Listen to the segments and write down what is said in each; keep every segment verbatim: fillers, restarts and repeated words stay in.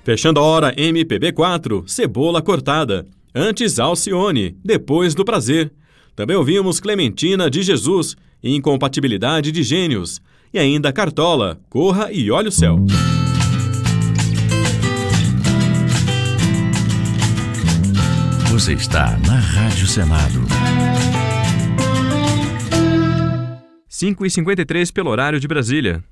Fechando a hora M P B quatro, Cebola Cortada. Antes Alcione, depois do Prazer. Também ouvimos Clementina de Jesus, Incompatibilidade de Gênios. E ainda Cartola, Corra e Olhe o Céu. Você está na Rádio Senado. cinco e cinquenta e três pelo horário de Brasília.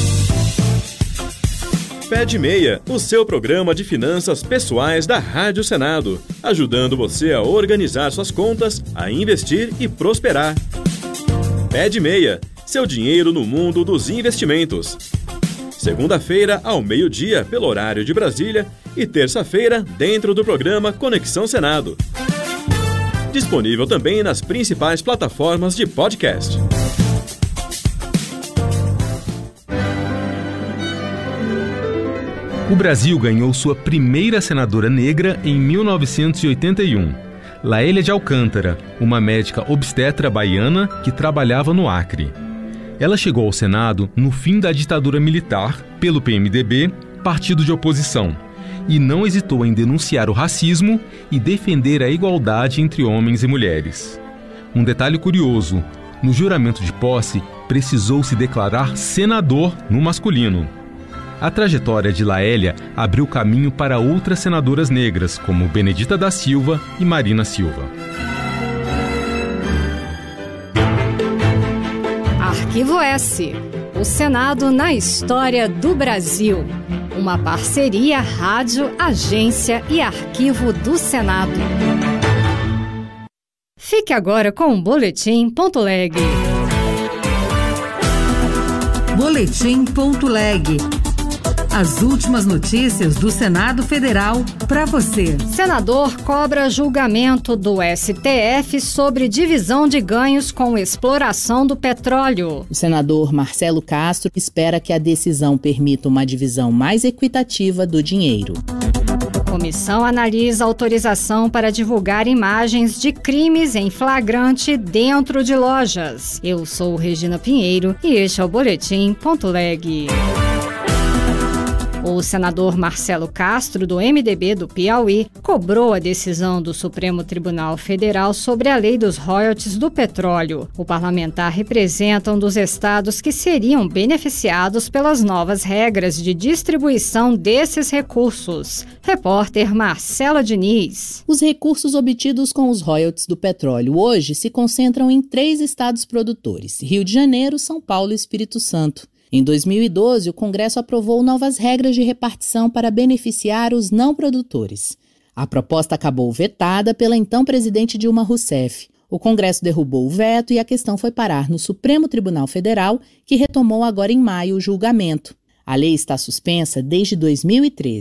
Pé de Meia, o seu programa de finanças pessoais da Rádio Senado, ajudando você a organizar suas contas, a investir e prosperar. Pé de Meia, seu dinheiro no mundo dos investimentos. Segunda-feira, ao meio-dia, pelo horário de Brasília, e terça-feira, dentro do programa Conexão Senado. Disponível também nas principais plataformas de podcast. O Brasil ganhou sua primeira senadora negra em mil novecentos e oitenta e um. Laélia de Alcântara, uma médica obstetra baiana que trabalhava no Acre. Ela chegou ao Senado no fim da ditadura militar pelo P M D B, partido de oposição, e não hesitou em denunciar o racismo e defender a igualdade entre homens e mulheres. Um detalhe curioso, no juramento de posse, precisou se declarar senador no masculino. A trajetória de Laélia abriu caminho para outras senadoras negras, como Benedita da Silva e Marina Silva. Arquivo S. O Senado na história do Brasil. Uma parceria Rádio, Agência e Arquivo do Senado. Fique agora com o Boletim.leg. Boletim.leg. As últimas notícias do Senado Federal para você. Senador cobra julgamento do S T F sobre divisão de ganhos com exploração do petróleo. O senador Marcelo Castro espera que a decisão permita uma divisão mais equitativa do dinheiro. Comissão analisa autorização para divulgar imagens de crimes em flagrante dentro de lojas. Eu sou Regina Pinheiro e este é o Boletim.leg. O senador Marcelo Castro, do M D B do Piauí, cobrou a decisão do Supremo Tribunal Federal sobre a lei dos royalties do petróleo. O parlamentar representa um dos estados que seriam beneficiados pelas novas regras de distribuição desses recursos. Repórter Marcela Diniz. Os recursos obtidos com os royalties do petróleo hoje se concentram em três estados produtores: Rio de Janeiro, São Paulo e Espírito Santo. Em dois mil e doze, o Congresso aprovou novas regras de repartição para beneficiar os não produtores. A proposta acabou vetada pela então presidente Dilma Rousseff. O Congresso derrubou o veto e a questão foi parar no Supremo Tribunal Federal, que retomou agora em maio o julgamento. A lei está suspensa desde dois mil e treze.